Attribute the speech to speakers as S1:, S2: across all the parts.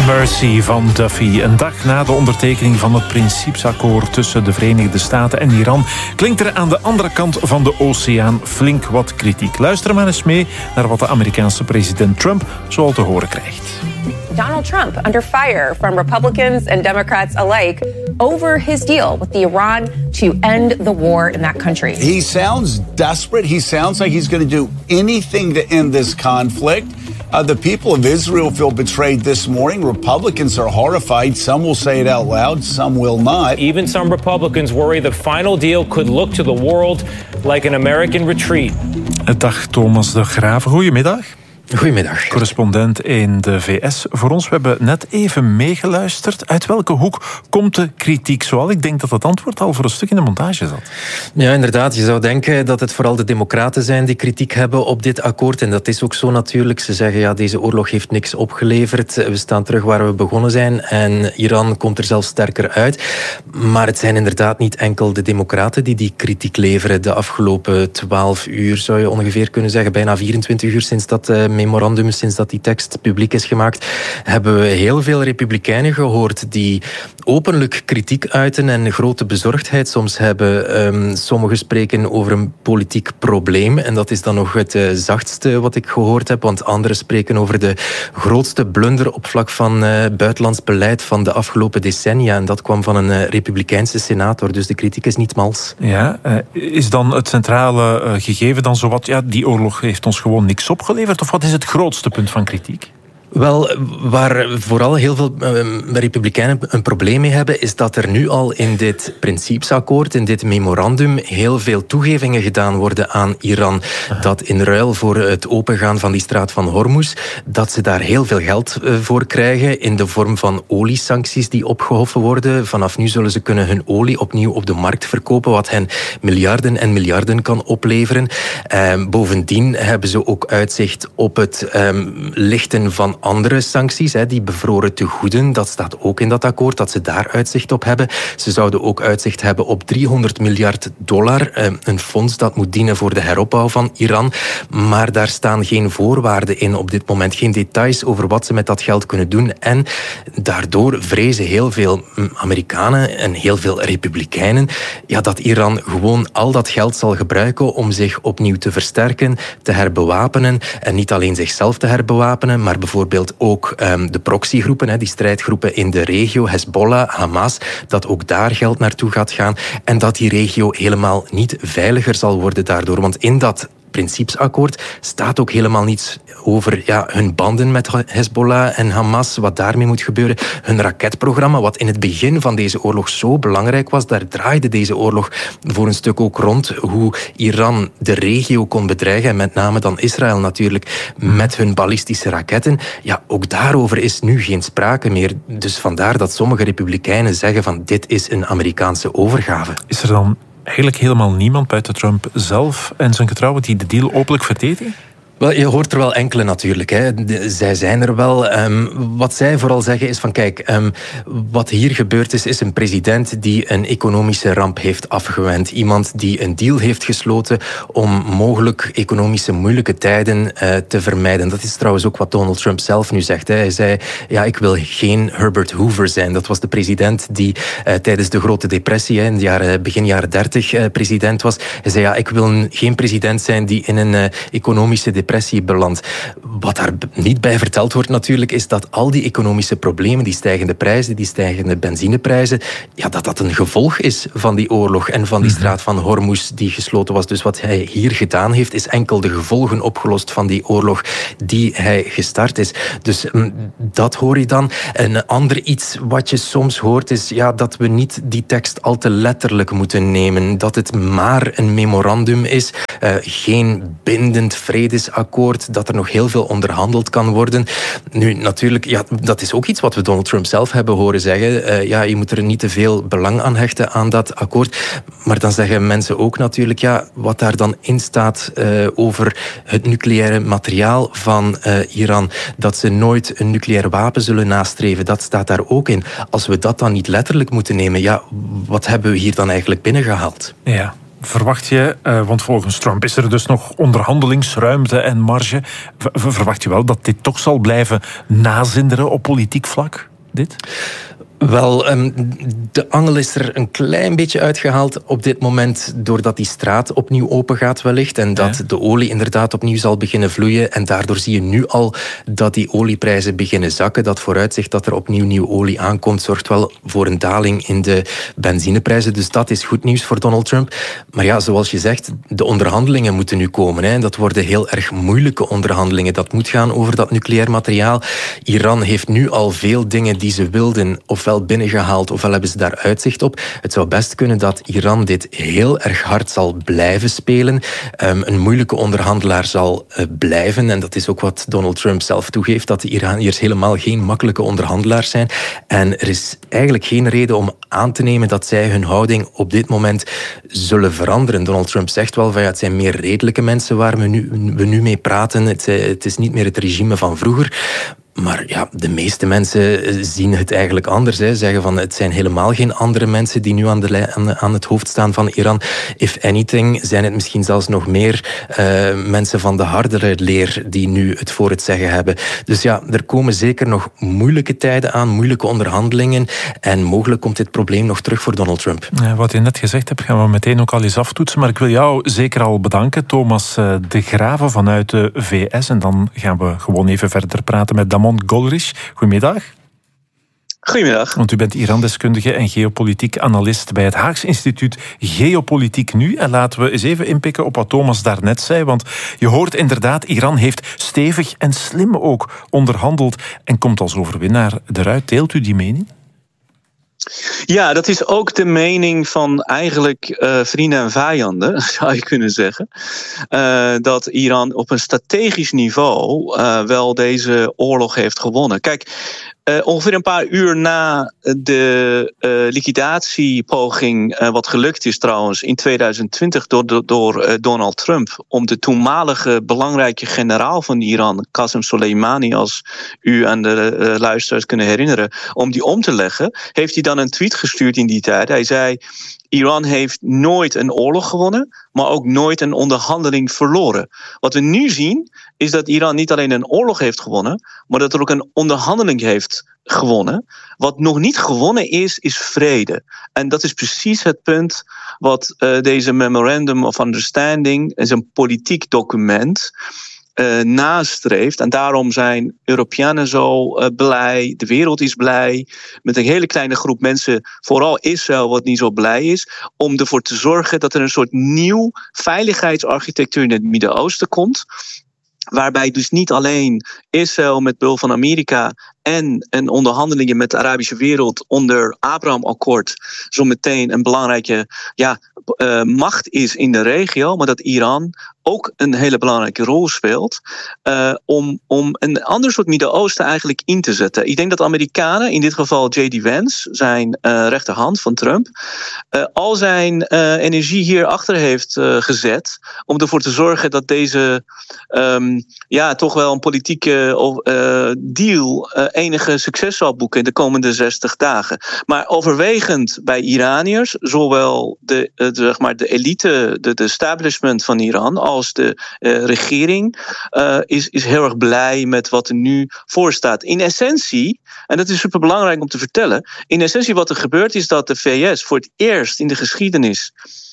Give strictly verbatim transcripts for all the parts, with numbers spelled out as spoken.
S1: Mercy van Duffy. Een dag na de ondertekening van het principesakkoord tussen de Verenigde Staten en Iran klinkt er aan de andere kant van de oceaan flink wat kritiek. Luister maar eens mee naar wat de Amerikaanse president Trump zoal te horen krijgt.
S2: Donald Trump under fire from Republicans and Democrats alike over his deal with Iran to end the war in that country.
S3: He sounds desperate. He sounds like he's going to do anything to end this conflict. Uh, the people of Israel feel betrayed this morning. Republicans are horrified. Some will say it out loud, some will not.
S4: Even some Republicans worry the final deal could look to the world like an American retreat.
S1: Dag Thomas de Graven, goedemiddag.
S5: Goedemiddag.
S1: Correspondent in de V S voor ons. We hebben net even meegeluisterd. Uit welke hoek komt de kritiek zoal? Ik denk dat het antwoord al voor een stuk in de montage zat.
S5: Ja, inderdaad. Je zou denken dat het vooral de democraten zijn die kritiek hebben op dit akkoord. En dat is ook zo natuurlijk. Ze zeggen, ja, deze oorlog heeft niks opgeleverd. We staan terug waar we begonnen zijn. En Iran komt er zelfs sterker uit. Maar het zijn inderdaad niet enkel de democraten die die kritiek leveren. De afgelopen twaalf uur, zou je ongeveer kunnen zeggen, bijna vierentwintig uur sinds dat uh, memorandum, sinds dat die tekst publiek is gemaakt, hebben we heel veel republikeinen gehoord die openlijk kritiek uiten en grote bezorgdheid soms hebben. Um, sommigen spreken over een politiek probleem en dat is dan nog het uh, zachtste wat ik gehoord heb, want anderen spreken over de grootste blunder op vlak van uh, buitenlands beleid van de afgelopen decennia en dat kwam van een uh, republikeinse senator, dus de kritiek is niet mals.
S1: Ja, uh, is dan het centrale uh, gegeven dan zowat, ja, die oorlog heeft ons gewoon niks opgeleverd, of wat is het grootste punt van kritiek?
S5: Wel, waar vooral heel veel uh, republikeinen een probleem mee hebben, is dat er nu al in dit principesakkoord, in dit memorandum, heel veel toegevingen gedaan worden aan Iran. Aha. Dat in ruil voor het opengaan van die straat van Hormuz, dat ze daar heel veel geld uh, voor krijgen in de vorm van oliesancties die opgehoffen worden. Vanaf nu zullen ze kunnen hun olie opnieuw op de markt verkopen, wat hen miljarden en miljarden kan opleveren. Uh, bovendien hebben ze ook uitzicht op het um, lichten van andere sancties, die bevroren tegoeden, dat staat ook in dat akkoord, dat ze daar uitzicht op hebben. Ze zouden ook uitzicht hebben op driehonderd miljard dollar, een fonds dat moet dienen voor de heropbouw van Iran, maar daar staan geen voorwaarden in op dit moment, geen details over wat ze met dat geld kunnen doen en daardoor vrezen heel veel Amerikanen en heel veel republikeinen ja, dat Iran gewoon al dat geld zal gebruiken om zich opnieuw te versterken, te herbewapenen en niet alleen zichzelf te herbewapenen, maar bijvoorbeeld ook um, de proxygroepen, hè, die strijdgroepen in de regio, Hezbollah, Hamas, dat ook daar geld naartoe gaat gaan en dat die regio helemaal niet veiliger zal worden daardoor. Want in dat principesakkoord staat ook helemaal niets over ja, hun banden met Hezbollah en Hamas, wat daarmee moet gebeuren. Hun raketprogramma, wat in het begin van deze oorlog zo belangrijk was, daar draaide deze oorlog voor een stuk ook rond hoe Iran de regio kon bedreigen, en met name dan Israël natuurlijk, met hun ballistische raketten. Ja, ook daarover is nu geen sprake meer. Dus vandaar dat sommige republikeinen zeggen van dit is een Amerikaanse overgave.
S1: Is er dan eigenlijk helemaal niemand buiten Trump zelf en zijn getrouwen die de deal openlijk verdedigen?
S5: Wel, je hoort er wel enkele natuurlijk. Hè. De, zij zijn er wel. Um, wat zij vooral zeggen is van kijk, um, wat hier gebeurd is, is een president die een economische ramp heeft afgewend. Iemand die een deal heeft gesloten om mogelijk economische moeilijke tijden uh, te vermijden. Dat is trouwens ook wat Donald Trump zelf nu zegt. Hè. Hij zei, ja, ik wil geen Herbert Hoover zijn. Dat was de president die uh, tijdens de Grote Depressie, hè, in de jaren, begin jaren dertig, uh, president was. Hij zei, ja, ik wil geen president zijn die in een uh, economische depressie depressie belandt. Wat daar niet bij verteld wordt natuurlijk, is dat al die economische problemen, die stijgende prijzen, die stijgende benzineprijzen, ja, dat dat een gevolg is van die oorlog en van die straat van Hormuz die gesloten was. Dus wat hij hier gedaan heeft, is enkel de gevolgen opgelost van die oorlog die hij gestart is. Dus dat hoor je dan. Een ander iets wat je soms hoort is ja, dat we niet die tekst al te letterlijk moeten nemen. Dat het maar een memorandum is, uh, geen bindend vredesakkoord, dat er nog heel veel onderhandeld kan worden. Nu, natuurlijk, ja, dat is ook iets wat we Donald Trump zelf hebben horen zeggen. Uh, ja, je moet er niet te veel belang aan hechten aan dat akkoord. Maar dan zeggen mensen ook natuurlijk, ja, wat daar dan in staat uh, over het nucleaire materiaal van uh, Iran, dat ze nooit een nucleair wapen zullen nastreven, dat staat daar ook in. Als we dat dan niet letterlijk moeten nemen, ja, wat hebben we hier dan eigenlijk binnengehaald?
S1: Ja. Verwacht je, uh, want volgens Trump is er dus nog onderhandelingsruimte en marge. V- verwacht je wel dat dit toch zal blijven nazinderen op politiek vlak, dit?
S5: Wel, um, de angel is er een klein beetje uitgehaald op dit moment, doordat die straat opnieuw open gaat wellicht en dat ja. de olie inderdaad opnieuw zal beginnen vloeien. En daardoor zie je nu al dat die olieprijzen beginnen zakken. Dat vooruitzicht dat er opnieuw nieuw olie aankomt, zorgt wel voor een daling in de benzineprijzen. Dus dat is goed nieuws voor Donald Trump. Maar ja, zoals je zegt, de onderhandelingen moeten nu komen. Hè. Dat worden heel erg moeilijke onderhandelingen. Dat moet gaan over dat nucleair materiaal. Iran heeft nu al veel dingen die ze wilden, of wel binnengehaald, ofwel hebben ze daar uitzicht op. Het zou best kunnen dat Iran dit heel erg hard zal blijven spelen. Um, een moeilijke onderhandelaar zal uh, blijven. En dat is ook wat Donald Trump zelf toegeeft, dat de Iraniërs helemaal geen makkelijke onderhandelaars zijn. En er is eigenlijk geen reden om aan te nemen dat zij hun houding op dit moment zullen veranderen. Donald Trump zegt wel van ja, het zijn meer redelijke mensen waar we nu, we nu mee praten. Het, het is niet meer het regime van vroeger. Maar ja, de meeste mensen zien het eigenlijk anders. Hè. Zeggen van het zijn helemaal geen andere mensen die nu aan, de, aan het hoofd staan van Iran. If anything zijn het misschien zelfs nog meer uh, mensen van de hardere leer die nu het voor het zeggen hebben. Dus ja, er komen zeker nog moeilijke tijden aan, moeilijke onderhandelingen. En mogelijk komt dit probleem nog terug voor Donald Trump.
S1: Ja, wat je net gezegd hebt, gaan we meteen ook al eens aftoetsen. Maar ik wil jou zeker al bedanken, Thomas de Graven vanuit de V S. En dan gaan we gewoon even verder praten met Damon Golrich. Goedemiddag.
S6: Goedemiddag.
S1: Want u bent Iran-deskundige en geopolitiek analist bij het Haags Instituut Geopolitiek Nu. En laten we eens even inpikken op wat Thomas daarnet zei. Want je hoort inderdaad, Iran heeft stevig en slim ook onderhandeld en komt als overwinnaar eruit. Deelt u die mening?
S6: Ja, dat is ook de mening van eigenlijk uh, vrienden en vijanden, zou je kunnen zeggen. Uh, dat Iran op een strategisch niveau uh, wel deze oorlog heeft gewonnen. Kijk, uh, ongeveer een paar uur na de uh, liquidatiepoging, uh, wat gelukt is trouwens in tweeduizend twintig door, door, door uh, Donald Trump, om de toenmalige belangrijke generaal van Iran, Qasem Soleimani, als u aan de uh, luisteraars kunnen herinneren, om die om te leggen, heeft hij dan een tweet gestuurd in die tijd. Hij zei: Iran heeft nooit een oorlog gewonnen, maar ook nooit een onderhandeling verloren. Wat we nu zien is dat Iran niet alleen een oorlog heeft gewonnen, maar dat er ook een onderhandeling heeft gewonnen. Wat nog niet gewonnen is, is vrede. En dat is precies het punt wat uh, deze Memorandum of Understanding is een politiek document Uh, nastreeft. En daarom zijn Europeanen zo uh, blij. De wereld is blij. Met een hele kleine groep mensen, vooral Israël, wat niet zo blij is, om ervoor te zorgen dat er een soort nieuw veiligheidsarchitectuur in het Midden-Oosten komt. Waarbij dus niet alleen Israël met behulp van Amerika en een onderhandelingen met de Arabische wereld onder Abraham-akkoord zo meteen een belangrijke ja, uh, macht is in de regio, maar dat Iran ook een hele belangrijke rol speelt uh, om, om een ander soort Midden-Oosten eigenlijk in te zetten. Ik denk dat de Amerikanen, in dit geval J D Vance, zijn uh, rechterhand van Trump, uh, al zijn uh, energie hierachter heeft uh, gezet om ervoor te zorgen dat deze um, ja, toch wel een politieke uh, deal uh, enige succes zal boeken in de komende zestig dagen. Maar overwegend bij Iraniërs, zowel de, uh, de, zeg maar de elite, de, de establishment van Iran, als de uh, regering, uh, is, is heel erg blij met wat er nu voor staat. In essentie, en dat is superbelangrijk om te vertellen, in essentie wat er gebeurt is dat de V S voor het eerst in de geschiedenis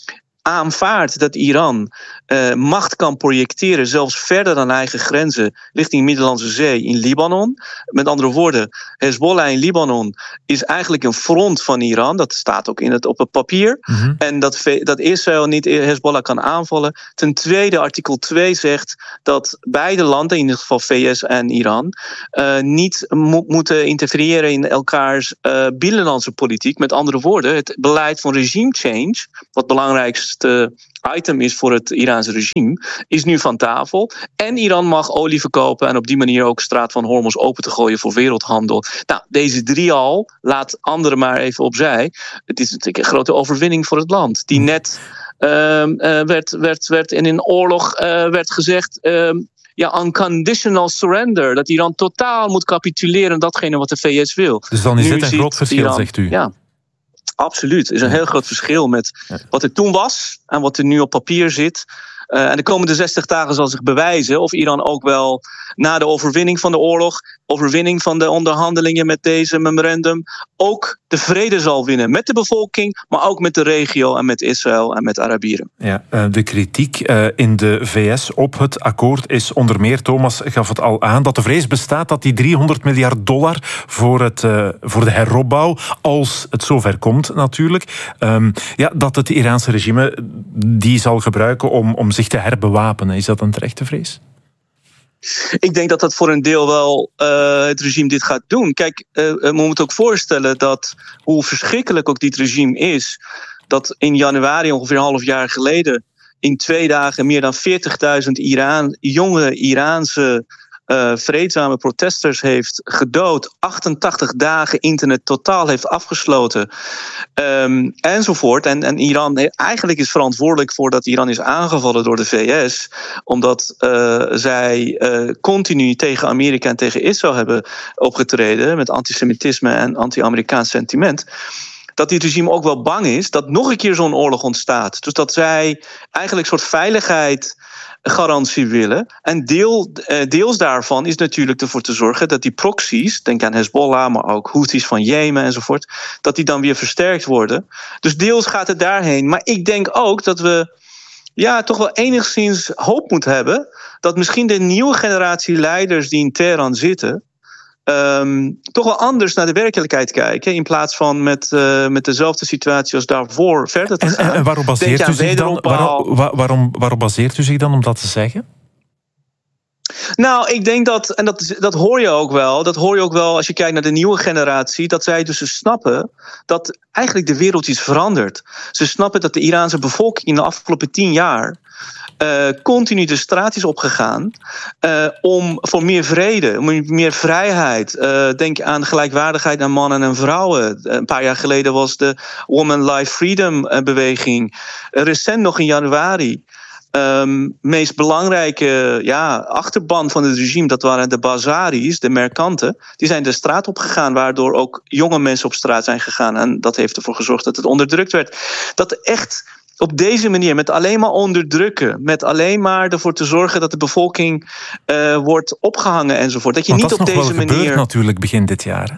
S6: aanvaardt dat Iran uh, macht kan projecteren, zelfs verder dan eigen grenzen, richting de Middellandse Zee in Libanon. Met andere woorden, Hezbollah in Libanon is eigenlijk een front van Iran. Dat staat ook in het, op het papier. Mm-hmm. En dat, dat Israël niet Hezbollah kan aanvallen. Ten tweede, artikel twee zegt dat beide landen, in ieder geval V S en Iran, uh, niet mo- moeten interfereren in elkaars uh, binnenlandse politiek. Met andere woorden, het beleid van regime change, wat belangrijkste item is voor het Iraanse regime, is nu van tafel. En Iran mag olie verkopen en op die manier ook Straat van Hormuz open te gooien voor wereldhandel. Nou, deze drie al, laat anderen maar even opzij. Het is natuurlijk een grote overwinning voor het land, die net uh, uh, werd, werd, werd in een oorlog uh, werd gezegd, Uh, ja, unconditional surrender. Dat Iran totaal moet capituleren, datgene wat de V S wil.
S1: Dus dan is
S6: nu
S1: dit een groot verschil,
S6: Iran,
S1: zegt u?
S6: Ja. Absoluut. Er is een heel groot verschil met wat er toen was en wat er nu op papier zit. Uh, en de komende zestig dagen zal zich bewijzen of Iran ook wel na de overwinning van de oorlog, overwinning van de onderhandelingen met deze memorandum, ook de vrede zal winnen met de bevolking, maar ook met de regio en met Israël en met Arabieren.
S1: Ja, de kritiek in de V S op het akkoord is onder meer, Thomas gaf het al aan, dat de vrees bestaat dat die driehonderd miljard dollar voor, het, voor de heropbouw, als het zover komt natuurlijk, um, ja, dat het Iraanse regime die zal gebruiken om, om zich te herbewapenen. Is dat een terechte vrees?
S6: Ik denk dat dat voor een deel wel uh, het regime dit gaat doen. Kijk, uh, we moeten ook voorstellen dat hoe verschrikkelijk ook dit regime is, dat in januari, ongeveer een half jaar geleden, in twee dagen meer dan veertigduizend Iran, jonge Iraanse uh, vreedzame protesters heeft gedood, achtentachtig dagen internet totaal heeft afgesloten, um, enzovoort. En, en Iran eigenlijk is verantwoordelijk voor dat Iran is aangevallen door de V S, omdat uh, zij uh, continu tegen Amerika en tegen Israël hebben opgetreden met antisemitisme en anti-Amerikaans sentiment. Dat dit regime ook wel bang is dat nog een keer zo'n oorlog ontstaat. Dus dat zij eigenlijk een soort veiligheidsgarantie willen. En deel, deels daarvan is natuurlijk ervoor te zorgen dat die proxies, denk aan Hezbollah, maar ook Houthis van Jemen enzovoort, dat die dan weer versterkt worden. Dus deels gaat het daarheen. Maar ik denk ook dat we ja, toch wel enigszins hoop moeten hebben dat misschien de nieuwe generatie leiders die in Teheran zitten, Um, toch wel anders naar de werkelijkheid kijken, in plaats van met, uh, met dezelfde situatie als daarvoor verder te gaan.
S1: En, en waarop, baseert u zich dan, waarom, waarom, waarom baseert u zich dan om dat te zeggen?
S6: Nou, ik denk dat, en dat, dat hoor je ook wel, dat hoor je ook wel als je kijkt naar de nieuwe generatie, dat zij dus snappen dat eigenlijk de wereld is veranderd. Ze snappen dat de Iraanse bevolking in de afgelopen tien jaar Uh, continu de straat is opgegaan uh, om voor meer vrede, om meer vrijheid. Uh, denk aan gelijkwaardigheid aan mannen en vrouwen. Uh, een paar jaar geleden was de Women Life Freedom uh, beweging. Uh, recent nog in januari. Um, meest belangrijke ja, achterban van het regime, dat waren de bazaris, de merkanten. Die zijn de straat opgegaan, waardoor ook jonge mensen op straat zijn gegaan. En dat heeft ervoor gezorgd dat het onderdrukt werd. Dat echt op deze manier, met alleen maar onderdrukken, met alleen maar ervoor te zorgen dat de bevolking uh, wordt opgehangen enzovoort. Dat je
S1: Want
S6: niet
S1: dat
S6: op
S1: is nog
S6: deze
S1: wel
S6: manier.
S1: Gebeurt natuurlijk begin dit jaar.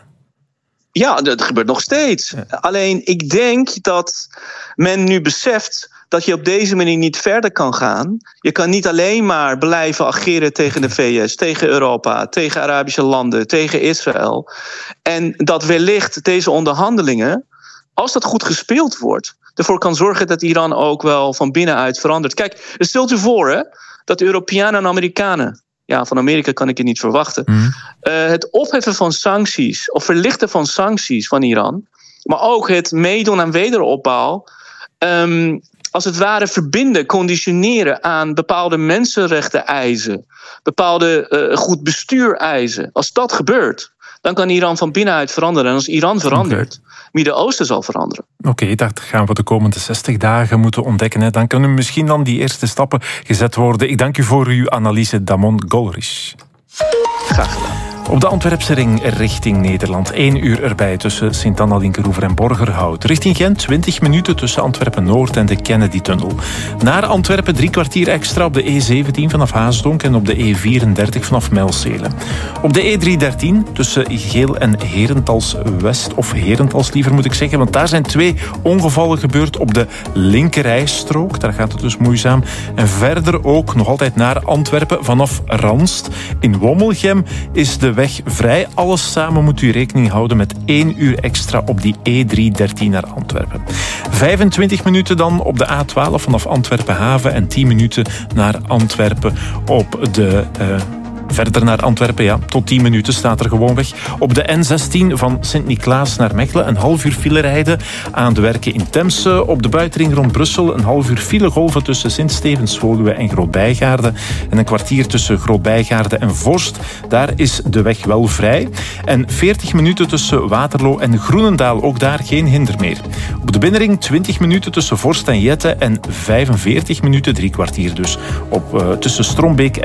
S6: Ja, dat gebeurt nog steeds. Ja. Alleen ik denk dat men nu beseft dat je op deze manier niet verder kan gaan. Je kan niet alleen maar blijven ageren tegen de V S, tegen Europa, tegen Arabische landen, tegen Israël. En dat wellicht deze onderhandelingen, als dat goed gespeeld wordt, ervoor kan zorgen dat Iran ook wel van binnenuit verandert. Kijk, stelt u voor hè, dat Europeanen en Amerikanen, ja, van Amerika kan ik het niet verwachten, mm. uh, het opheffen van sancties of verlichten van sancties van Iran, maar ook het meedoen aan wederopbouw, um, als het ware verbinden, conditioneren aan bepaalde mensenrechten eisen, bepaalde uh, goed bestuur eisen. Als dat gebeurt, dan kan Iran van binnenuit veranderen. En als Iran verandert, okay, Midden-Oosten zal veranderen.
S1: Oké, okay, dat gaan we de komende zestig dagen moeten ontdekken. Hè. Dan kunnen misschien dan die eerste stappen gezet worden. Ik dank u voor uw analyse, Damon Golrish.
S6: Graag gedaan.
S1: Op de Antwerpse ring richting Nederland. Eén uur erbij tussen Sint-Anna, Linkeroever en Borgerhout. Richting Gent twintig minuten tussen Antwerpen-Noord en de Kennedy-tunnel. Naar Antwerpen drie kwartier extra op de E zeventien vanaf Haasdonk en op de E vierendertig vanaf Mijlselen. Op de E driehonderddertien tussen Geel en Herentals-West, of Herentals liever moet ik zeggen, want daar zijn twee ongevallen gebeurd op de linkerrijstrook. Daar gaat het dus moeizaam. En verder ook nog altijd naar Antwerpen vanaf Ranst. In Wommelgem is de weg vrij. Alles samen moet u rekening houden met één uur extra op die E driehonderddertien naar Antwerpen. vijfentwintig minuten dan op de A twaalf vanaf Antwerpen Haven en tien minuten naar Antwerpen op de Uh, Verder naar Antwerpen, ja, tot tien minuten staat er gewoon weg. Op de N zestien van Sint-Niklaas naar Mechelen een half uur file rijden aan de werken in Temse. Op de buitenring rond Brussel een half uur file golven tussen Sint-Stevens-Woluwe en Groot-Bijgaarde. En een kwartier tussen Groot-Bijgaarde en Vorst. Daar is de weg wel vrij. En veertig minuten tussen Waterloo en Groenendaal. Ook daar geen hinder meer. Op de binnenring twintig minuten tussen Vorst en Jette en vijfenveertig minuten, drie kwartier dus, op, uh, tussen Strombeek